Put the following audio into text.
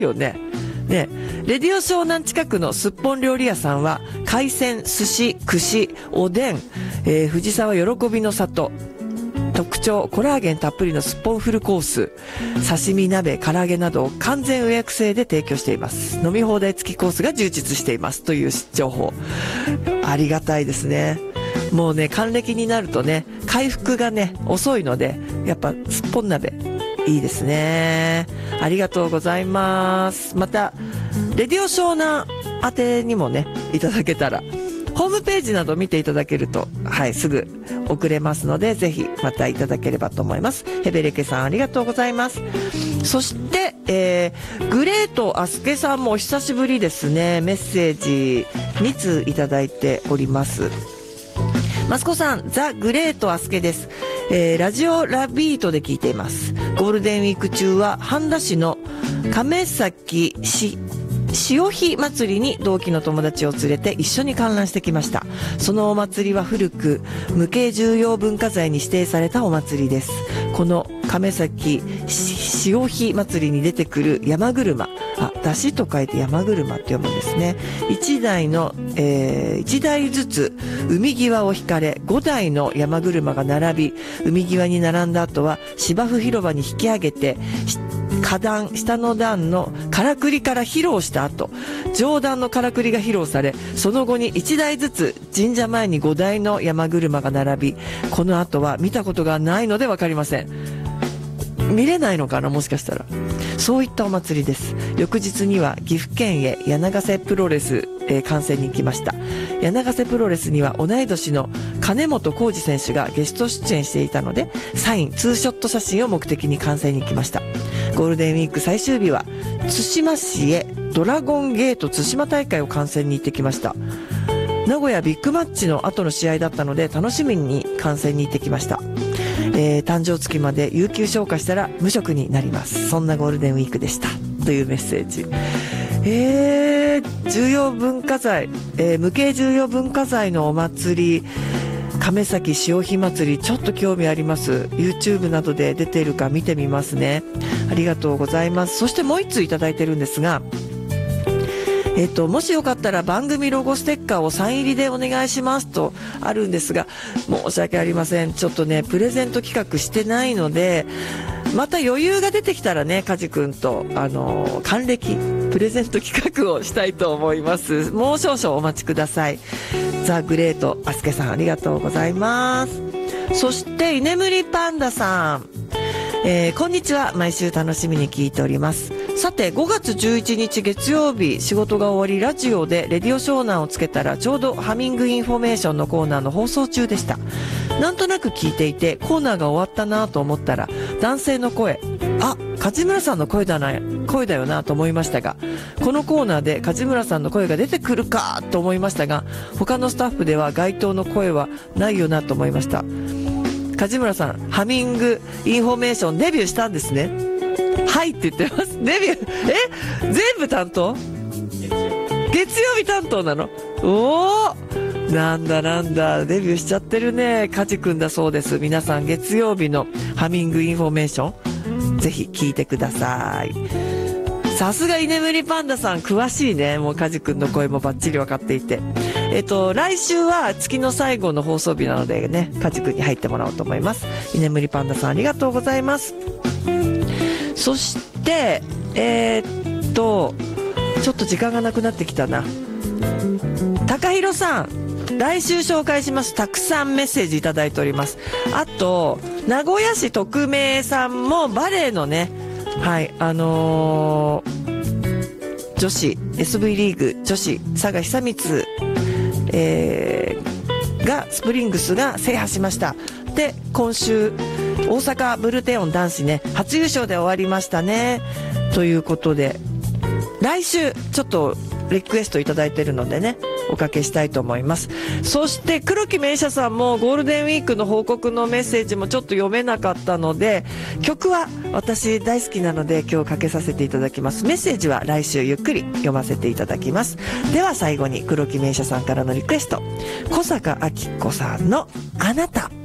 よね。ね、レディオ湘南近くのすっぽん料理屋さんは海鮮、寿司、串、おでん、藤沢喜びの里、特徴コラーゲンたっぷりのすっぽんフルコース、刺身、鍋、唐揚げなどを完全予約制で提供しています。飲み放題付きコースが充実していますという情報、ありがたいですね。もうね、還暦になるとね、回復がね遅いので、やっぱすっぽん鍋いいですね。ありがとうございます。またレディオ湘南宛てにもねいただけたら、ホームページなど見ていただけると、はい、すぐ送れますので、ぜひまたいただければと思います。ヘベレケさんありがとうございます。そして、グレートアスケさんもお久しぶりですね。メッセージ2通いただいております。マスコさん、ザ・グレートアスケです。ラジオラビートで聞いています。ゴールデンウィーク中は半田市の亀崎潮干祭りに同期の友達を連れて一緒に観覧してきました。そのお祭りは古く無形重要文化財に指定されたお祭りです。この亀崎潮干祭りに出てくる山車、出汁と書いて山車って読むんですね。1台ずつ海際を引かれ、5台の山車が並び、海際に並んだ後は芝生広場に引き上げて、下の段のからくりから披露した後、上段のからくりが披露され、その後に1台ずつ神社前に5台の山車が並び、この後は見たことがないので分かりません。見れないのかな、もしかしたら。そういったお祭りです。翌日には岐阜県へ柳ヶ瀬プロレス、観戦に行きました。柳ヶ瀬プロレスには同い年の金本浩二選手がゲスト出演していたので、サイン、ツーショット写真を目的に観戦に行きました。ゴールデンウィーク最終日は対馬市へドラゴンゲート対馬大会を観戦に行ってきました。名古屋ビッグマッチの後の試合だったので楽しみに観戦に行ってきました。誕生月まで有給消化したら無職になります。そんなゴールデンウィークでしたというメッセージ。重要文化財、無形重要文化財のお祭り、亀崎潮干祭り、ちょっと興味あります。 YouTube などで出ているか見てみますね。ありがとうございます。そしてもう1通いただいてるんですが、もしよかったら番組ロゴステッカーをサイン入りでお願いしますとあるんですが、申し訳ありません。ちょっとねプレゼント企画してないので、また余裕が出てきたらね、カジ君と還暦プレゼント企画をしたいと思います。もう少々お待ちください。ザ・グレートアスケさんありがとうございます。そして居眠りパンダさん、こんにちは。毎週楽しみに聞いております。さて5月11日月曜日、仕事が終わりラジオでレディオ湘南をつけたら、ちょうどハミングインフォメーションのコーナーの放送中でした。なんとなく聞いていてコーナーが終わったなと思ったら、男性の声、梶村さんの声だよなと思いましたが、このコーナーで梶村さんの声が出てくるかと思いましたが、他のスタッフでは該当の声はないよなと思いました。梶村さん、ハミングインフォメーションデビューしたんですね。はいって言ってます。デビュー、全部担当？月曜日担当なの？おー、なんだデビューしちゃってるね。カジ君だそうです。皆さん月曜日のハミングインフォメーションぜひ聞いてください。さすが居眠りパンダさん詳しいね。もうカジ君の声もバッチリ分かっていて、来週は月の最後の放送日なのでね、カジ君に入ってもらおうと思います。居眠りパンダさんありがとうございます。そしてちょっと時間がなくなってきたな。高弘さん、来週紹介します。たくさんメッセージいただいております。あと名古屋市特命さんもバレーのね、はい女子 SV リーグ女子佐賀久光、がスプリングスが制覇しました。で今週大阪ブルテオン男子ね初優勝で終わりましたね。ということで来週ちょっとリクエストいただいているのでね、おかけしたいと思います。そして黒木名車さんもゴールデンウィークの報告のメッセージもちょっと読めなかったので、曲は私大好きなので今日かけさせていただきます。メッセージは来週ゆっくり読ませていただきます。では最後に黒木名車さんからのリクエスト、小坂明子さんのあなた。